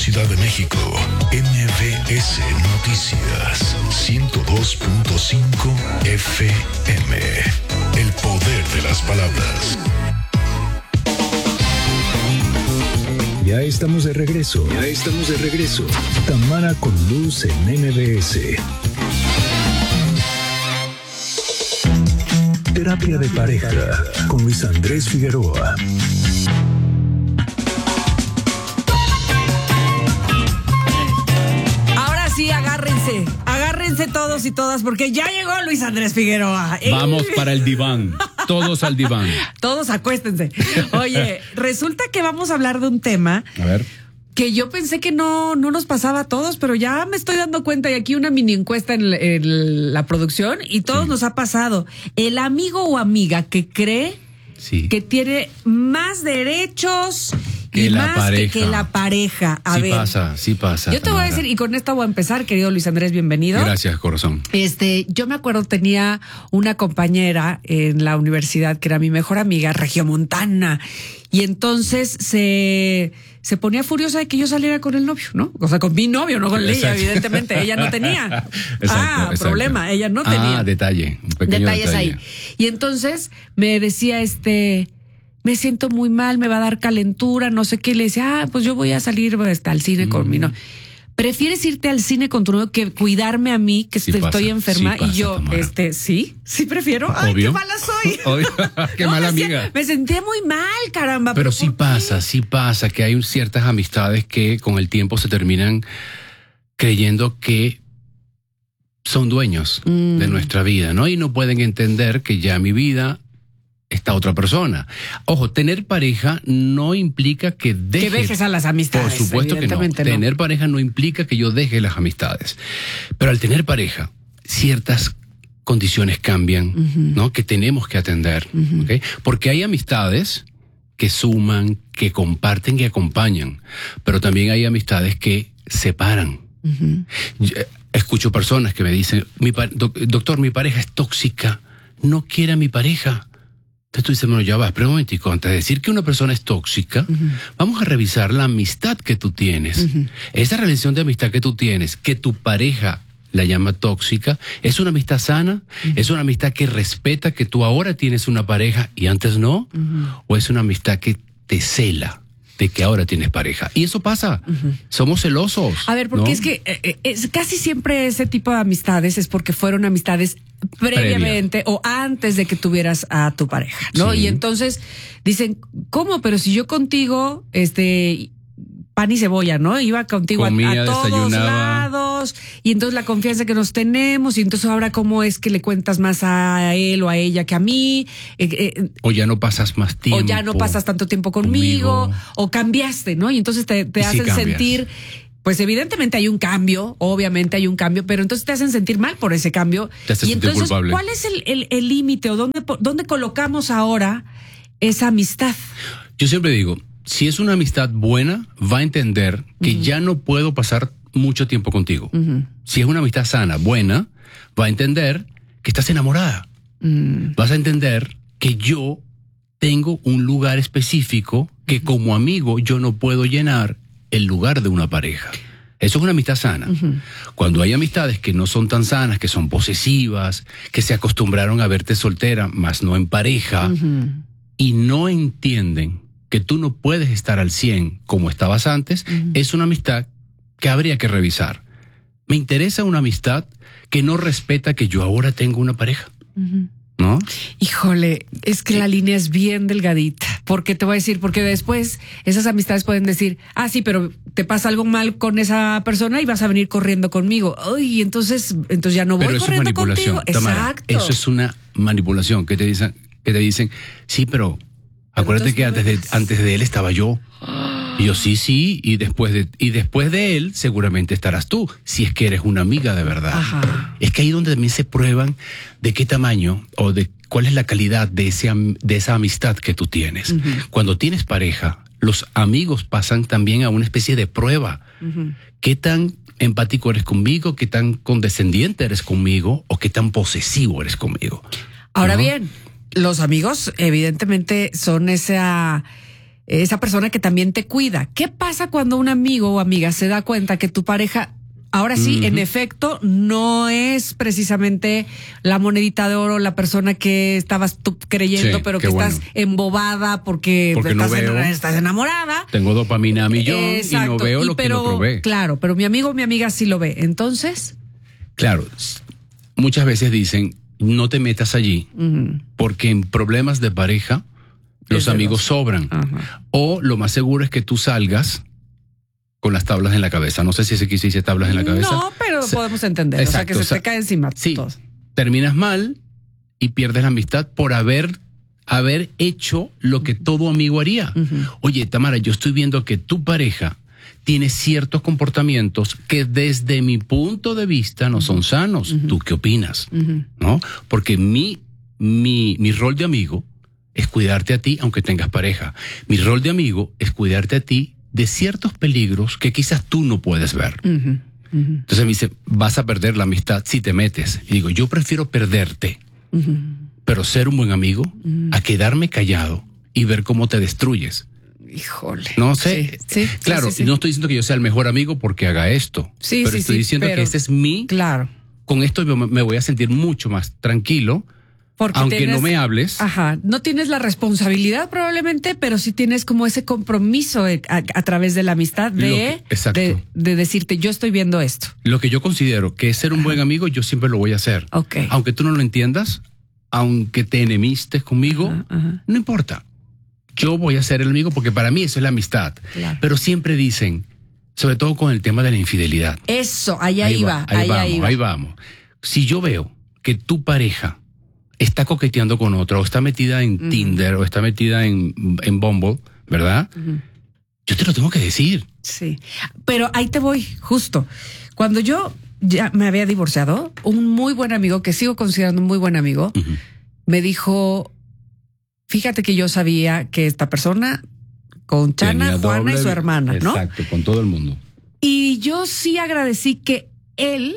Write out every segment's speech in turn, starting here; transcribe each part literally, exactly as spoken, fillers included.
Ciudad de México, M V S Noticias, ciento dos punto cinco F M. El poder de las palabras. Ya estamos de regreso. Ya estamos de regreso. Tamara con Luz en M V S. Terapia de pareja con Luis Andrés Figueroa. Ahora sí, agárrense, agárrense todos y todas porque ya llegó Luis Andrés Figueroa. Vamos para el diván, todos al diván. Todos acuéstense. Oye, resulta que vamos a hablar de un tema. A ver. Que yo pensé que no, no nos pasaba a todos, pero ya me estoy dando cuenta, y aquí una mini encuesta en, en la producción, y todos sí. Nos ha pasado. El amigo o amiga que cree sí. que tiene más derechos que y la más pareja. Que, que la pareja. A sí ver, pasa, sí pasa. Yo te voy a decir, y con esto voy a empezar, querido Luis Andrés, bienvenido. Gracias, corazón. Este, yo me acuerdo, tenía una compañera en la universidad que era mi mejor amiga, regiomontana, y entonces se... se ponía furiosa de que yo saliera con el novio, ¿no? O sea, con mi novio, no con exacto. Ella, evidentemente. Ella no tenía. Exacto, ah, exacto. Problema, ella no tenía. Ah, detalle, un pequeño Detalles detalle. ahí. Y entonces me decía, este, me siento muy mal, me va a dar calentura, no sé qué. Y le decía, ah, pues yo voy a salir hasta al cine mm. con mi novio. ¿Prefieres irte al cine con tu novio que cuidarme a mí, que sí estoy pasa, enferma? Sí pasa, y yo, Tamara. este, sí, sí prefiero. Ay, ¿Obvio? qué mala soy. Obvio. Qué no, mala me amiga. Sentía, me sentía muy mal, caramba. Pero, pero sí pasa, sí pasa que hay ciertas amistades que con el tiempo se terminan creyendo que son dueños mm. de nuestra vida, ¿no? Y no pueden entender que ya mi vida está otra persona. Ojo, tener pareja no implica que deje... Que dejes a las amistades. Por supuesto que no. no. Tener pareja no implica que yo deje las amistades. Pero al tener pareja, ciertas condiciones cambian, uh-huh. ¿no? Que tenemos que atender, uh-huh. ¿okay? Porque hay amistades que suman, que comparten, que acompañan. Pero también hay amistades que separan. Uh-huh. Yo, escucho personas que me dicen, mi pa- doctor, mi pareja es tóxica, no quiere a mi pareja. Entonces tú dices, bueno, ya va, pero un momentico, antes de decir que una persona es tóxica, uh-huh. vamos a revisar la amistad que tú tienes. Uh-huh. Esa relación de amistad que tú tienes, que tu pareja la llama tóxica, ¿es una amistad sana? Uh-huh. ¿Es una amistad que respeta que tú ahora tienes una pareja y antes no? Uh-huh. ¿O es una amistad que te cela de que ahora tienes pareja? Y eso pasa. Uh-huh. Somos celosos. A ver, porque ¿no? es que eh, es, casi siempre ese tipo de amistades es porque fueron amistades previamente Previa. o antes de que tuvieras a tu pareja, ¿no? Sí. Y entonces dicen, ¿cómo? Pero si yo contigo, este, pan y cebolla, ¿no? Iba contigo Comía, a, a todos lados, y entonces la confianza que nos tenemos, y entonces ahora cómo es que le cuentas más a él o a ella que a mí. Eh, eh, o ya no pasas más tiempo. O ya no pasas tanto tiempo conmigo, conmigo. O cambiaste, ¿no? Y entonces te, te hacen sí sentir... Pues evidentemente hay un cambio, obviamente hay un cambio, pero entonces te hacen sentir mal por ese cambio. Te haces y entonces, sentir culpable. ¿cuál es el límite o dónde, dónde colocamos ahora esa amistad? Yo siempre digo, si es una amistad buena, va a entender que uh-huh. ya no puedo pasar mucho tiempo contigo. Uh-huh. Si es una amistad sana, buena, va a entender que estás enamorada. Uh-huh. Vas a entender que yo tengo un lugar específico que uh-huh. como amigo yo no puedo llenar el lugar de una pareja. Eso es una amistad sana. Uh-huh. Cuando hay amistades que no son tan sanas, que son posesivas, que se acostumbraron a verte soltera, más no en pareja, uh-huh. y no entienden que tú no puedes estar al cien como estabas antes, uh-huh. es una amistad que habría que revisar. Me interesa una amistad que no respeta que yo ahora tengo una pareja. Uh-huh. ¿No? Híjole, es que sí. La línea es bien delgadita, porque te voy a decir, porque después esas amistades pueden decir, ah, sí, pero te pasa algo mal con esa persona y vas a venir corriendo conmigo. Ay, entonces, entonces ya no voy pero corriendo eso es manipulación, contigo. Tamara, Exacto. Eso es una manipulación que te dicen, que te dicen, sí, pero, pero acuérdate que antes de, antes de él estaba yo. Y yo, sí, sí, y después de, y después de él seguramente estarás tú, si es que eres una amiga de verdad. Ajá. Es que ahí donde también se prueban de qué tamaño o de cuál es la calidad de, ese, de esa amistad que tú tienes. Uh-huh. Cuando tienes pareja, los amigos pasan también a una especie de prueba. Uh-huh. ¿Qué tan empático eres conmigo? ¿Qué tan condescendiente eres conmigo? ¿O qué tan posesivo eres conmigo? Ahora ¿no? bien, los amigos evidentemente son esa... esa persona que también te cuida. ¿Qué pasa cuando un amigo o amiga se da cuenta que tu pareja, ahora sí, uh-huh. en efecto, no es precisamente la monedita de oro, la persona que estabas tú creyendo, sí, pero que bueno. estás embobada porque, porque estás, no veo, en, estás enamorada? Tengo dopamina a millón Exacto. y no veo y lo pero, que lo probé. Claro, pero mi amigo o mi amiga sí lo ve. Entonces... Claro, muchas veces dicen, no te metas allí, uh-huh. porque en problemas de pareja los Desde amigos los... sobran. Uh-huh. O lo más seguro es que tú salgas con las tablas en la cabeza. No sé si se quiso dice tablas en la cabeza. No, pero se, podemos entender. Exacto, o sea, que se o sea, te cae encima. Sí, todo. Terminas mal y pierdes la amistad por haber, haber hecho lo que todo amigo haría. Uh-huh. Oye, Tamara, yo estoy viendo que tu pareja tiene ciertos comportamientos que desde mi punto de vista no uh-huh. son sanos. Uh-huh. ¿Tú qué opinas? Uh-huh. ¿No? Porque mi, mi, mi rol de amigo es cuidarte a ti aunque tengas pareja. Mi rol de amigo es cuidarte a ti de ciertos peligros que quizás tú no puedes ver. Uh-huh, uh-huh. Entonces me dice, vas a perder la amistad si te metes. Y digo, yo prefiero perderte, uh-huh. pero ser un buen amigo, uh-huh. a quedarme callado y ver cómo te destruyes. Híjole. No sé. Sí, sí, claro, sí, sí, sí. no estoy diciendo que yo sea el mejor amigo porque haga esto. Sí, pero sí, estoy sí, diciendo pero, que este es mi... Claro. Con esto me voy a sentir mucho más tranquilo. Porque aunque tienes, no me hables. Ajá, no tienes la responsabilidad probablemente, pero sí tienes como ese compromiso a, a, a través de la amistad de, que, de, de decirte, yo estoy viendo esto. Lo que yo considero que es ser un Ajá. buen amigo, yo siempre lo voy a hacer. Okay. Aunque tú no lo entiendas, aunque te enemistes conmigo, Ajá, Ajá. no importa. Yo voy a ser el amigo porque para mí eso es la amistad. Claro. Pero siempre dicen, sobre todo con el tema de la infidelidad. Eso, allá ahí iba, ahí allá vamos, iba. ahí vamos. Si yo veo que tu pareja está coqueteando con otra, o está metida en uh-huh. Tinder, o está metida en, en Bumble, ¿verdad? Uh-huh. Yo te lo tengo que decir. Sí, pero ahí te voy, justo. Cuando yo ya me había divorciado, un muy buen amigo, que sigo considerando un muy buen amigo, uh-huh. me dijo, fíjate que yo sabía que esta persona, con Chana, Tenía Juana doble, y su hermana, ¿no? Exacto, con todo el mundo. Y yo sí agradecí que él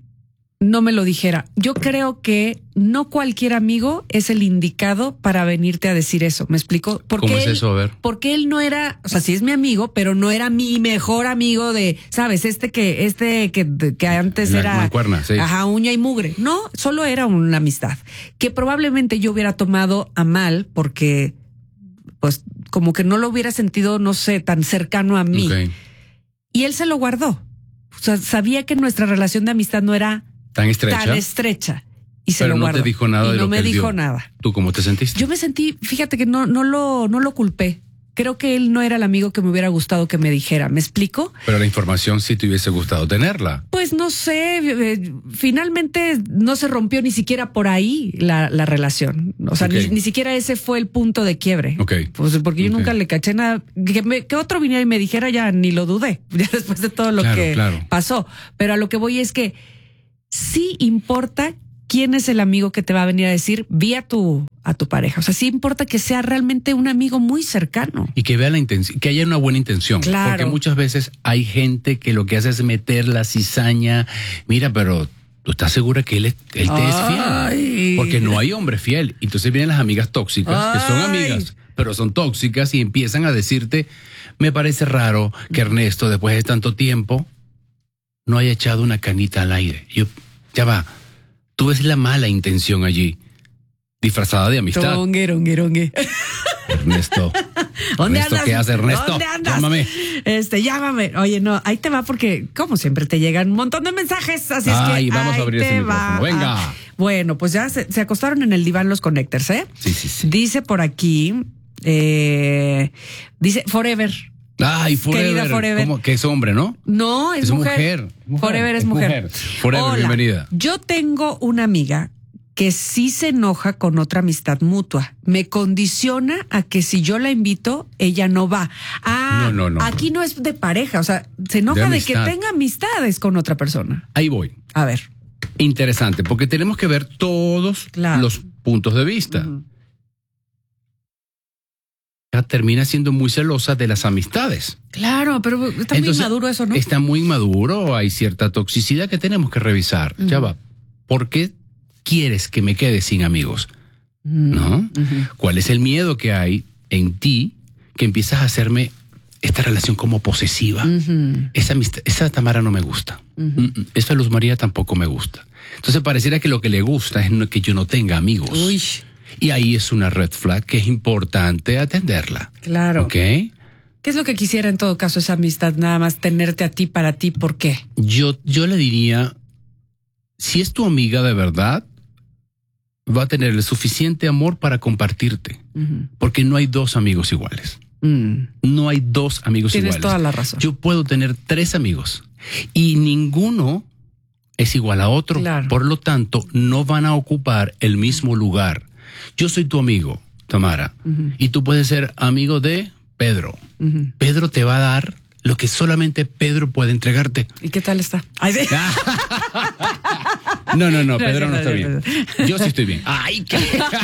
no me lo dijera. Yo creo que no cualquier amigo es el indicado para venirte a decir eso. ¿Me explico? Porque ¿Cómo es él, eso? A ver. Porque él no era, o sea, sí es mi amigo, pero no era mi mejor amigo de, ¿sabes? Este que, este que, que antes La era. Mancuerna, sí. Ajá, uña y mugre. No, solo era una amistad. Que probablemente yo hubiera tomado a mal porque, pues, como que no lo hubiera sentido, no sé, tan cercano a mí. Okay. Y él se lo guardó. O sea, sabía que nuestra relación de amistad no era tan estrecha. Tan estrecha. Y se Pero lo no guardó. te dijo nada y de no lo me que él dijo dio. nada. ¿Tú cómo te sentiste? Yo me sentí, fíjate que no, no lo, no lo culpé. Creo que él no era el amigo que me hubiera gustado que me dijera. ¿Me explico? Pero la información sí te hubiese gustado tenerla. Pues no sé. Eh, finalmente no se rompió ni siquiera por ahí la, la relación. O sea, okay. ni, ni siquiera ese fue el punto de quiebre. Okay. Pues porque yo okay. nunca le caché nada. Que, me, que otro viniera y me dijera, ya ni lo dudé. Ya después de todo lo claro, que claro. pasó. Pero a lo que voy es que sí importa quién es el amigo que te va a venir a decir, vi a tu, a tu pareja. O sea, sí importa que sea realmente un amigo muy cercano. Y que vea la intención, que haya una buena intención. Claro. Porque muchas veces hay gente que lo que hace es meter la cizaña. Mira, pero ¿tú estás segura que él, es, él te Ay. es fiel? Porque no hay hombre fiel. Entonces vienen las amigas tóxicas, Ay. que son amigas, pero son tóxicas y empiezan a decirte, me parece raro que Ernesto, después de tanto tiempo, no haya echado una canita al aire. Yo, ya va. Tú ves la mala intención allí, disfrazada de amistad. Rongue, rongue, rongue. Ernesto. ¿Dónde Ernesto, andas? ¿qué hace Ernesto? ¿Dónde andas? Llámame. Este, llámame. Oye, no, ahí te va porque, como siempre, te llegan un montón de mensajes, así Ay, es que vamos ahí a abrir te ese va. micrófono. Venga. Bueno, pues ya se, se acostaron en el diván los connectors, ¿eh? Sí, sí, sí. Dice por aquí, eh, dice Forever. Ay, Forever. Querida Forever. ¿Cómo? Que es hombre, ¿no? No, es, es mujer. mujer. mujer. Forever es, es mujer. mujer. Forever, Hola, bienvenida. Yo tengo una amiga que sí se enoja con otra amistad mutua. Me condiciona a que si yo la invito, ella no va. Ah, no, no, no, aquí no. no es de pareja, o sea, se enoja de, de que tenga amistades con otra persona. Ahí voy. A ver. Interesante, porque tenemos que ver todos claro. los puntos de vista. Uh-huh. Termina siendo muy celosa de las amistades. Claro, pero está Entonces, muy inmaduro eso, ¿no? Está muy inmaduro, hay cierta toxicidad que tenemos que revisar. Uh-huh. Ya va. ¿Por qué quieres que me quede sin amigos? Uh-huh. ¿No? Uh-huh. ¿Cuál es el miedo que hay en ti que empiezas a hacerme esta relación como posesiva. Uh-huh. Esa, esa Tamara no me gusta. Uh-huh. Esa Luz María tampoco me gusta. Entonces pareciera que lo que le gusta es que yo no tenga amigos. Uy. Y ahí es una red flag que es importante atenderla. Claro. ¿Ok? ¿Qué es lo que quisiera en todo caso esa amistad? Nada más tenerte a ti para ti. ¿Por qué? Yo, yo le diría, si es tu amiga de verdad, va a tener el suficiente amor para compartirte. Uh-huh. Porque no hay dos amigos iguales. Mm. No hay dos amigos Tienes iguales. Tienes toda la razón. Yo puedo tener tres amigos y ninguno es igual a otro. Claro. Por lo tanto, no van a ocupar el mismo lugar. Yo soy tu amigo, Tamara, uh-huh. y tú puedes ser amigo de Pedro. Uh-huh. Pedro te va a dar lo que solamente Pedro puede entregarte. ¿Y qué tal está? Ay, sí. No, no, no, Pedro no, no está bien. Yo sí estoy bien. Ay, qué.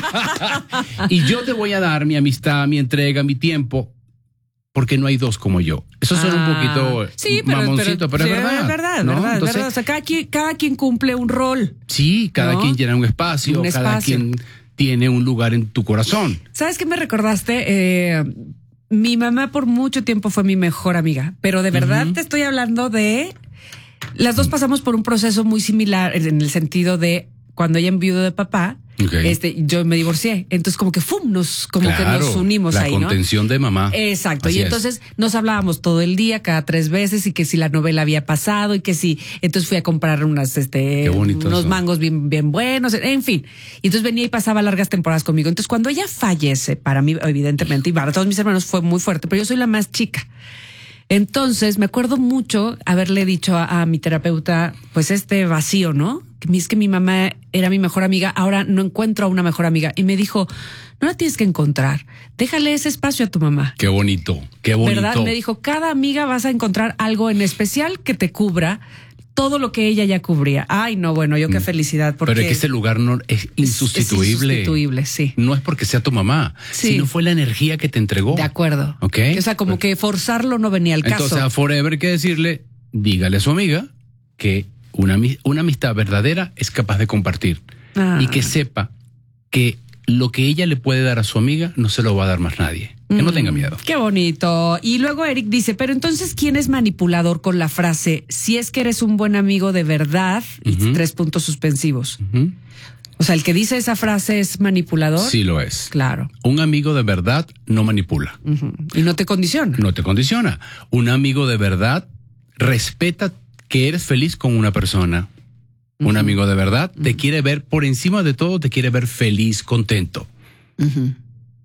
Y yo te voy a dar mi amistad, mi entrega, mi tiempo, porque no hay dos como yo. Eso suena ah, un poquito sí, pero, mamoncito, pero, pero sí, es verdad. Es verdad, ¿no? verdad, Entonces, verdad. O sea, cada quien, cada quien cumple un rol. Sí, cada ¿no? quien llena un espacio, un cada espacio. quien tiene un lugar en tu corazón. ¿Sabes qué me recordaste? Eh, mi mamá por mucho tiempo fue mi mejor amiga, pero de verdad uh-huh. te estoy hablando de... Las dos pasamos por un proceso muy similar en el sentido de cuando ella enviudó de papá, okay. este, yo me divorcié. Entonces como que ¡fum! Nos, como claro, que nos unimos la ahí, ¿no? La contención de mamá. Exacto. Así y entonces es. Nos hablábamos todo el día, cada tres veces, y que si la novela había pasado, y que si, entonces fui a comprar unas, este, unos eso. mangos bien, bien buenos, en fin. Y entonces venía y pasaba largas temporadas conmigo. Entonces cuando ella fallece, para mí, evidentemente, y para todos mis hermanos fue muy fuerte, pero yo soy la más chica. Entonces, me acuerdo mucho haberle dicho a, a mi terapeuta, pues este vacío, ¿no? Que es que mi mamá era mi mejor amiga, ahora no encuentro a una mejor amiga. Y me dijo, no la tienes que encontrar, déjale ese espacio a tu mamá. Qué bonito, qué bonito. ¿Verdad? Me dijo, cada amiga vas a encontrar algo en especial que te cubra todo lo que ella ya cubría. Ay, no, bueno, yo qué felicidad. Porque pero es que ese lugar no es insustituible. Es insustituible, sí. No es porque sea tu mamá, sí. sino fue la energía que te entregó. De acuerdo. ¿Ok? O sea, como que forzarlo no venía al caso. Entonces, a Forever hay que decirle, dígale a su amiga que una, una amistad verdadera es capaz de compartir. Ah. Y que sepa que lo que ella le puede dar a su amiga no se lo va a dar más nadie. Que no tenga miedo. Qué bonito. Y luego Eric dice, pero entonces, ¿quién es manipulador con la frase, si es que eres un buen amigo de verdad, y uh-huh. tres puntos suspensivos? Uh-huh. O sea, ¿el que dice esa frase es manipulador? Sí lo es. Claro. Un amigo de verdad no manipula. Uh-huh. Y no te condiciona. No te condiciona. Un amigo de verdad respeta que eres feliz con una persona. Uh-huh. Un amigo de verdad uh-huh. te quiere ver, por encima de todo, te quiere ver feliz, contento. Uh-huh.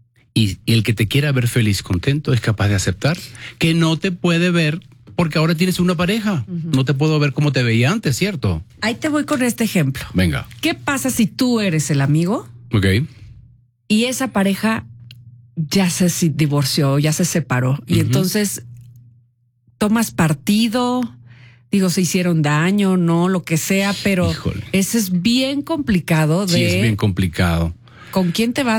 Y, y el que te quiera ver feliz, contento, es capaz de aceptar que no te puede ver porque ahora tienes una pareja. Uh-huh. No te puedo ver como te veía antes, ¿cierto? Ahí te voy con este ejemplo. Venga. ¿Qué pasa si tú eres el amigo? Ok. Y esa pareja ya se divorció, ya se separó. Uh-huh. Y entonces tomas partido, digo, se hicieron daño, no, lo que sea, pero Híjole. Eso es bien complicado de... Sí, es bien complicado. ¿Con quién te vas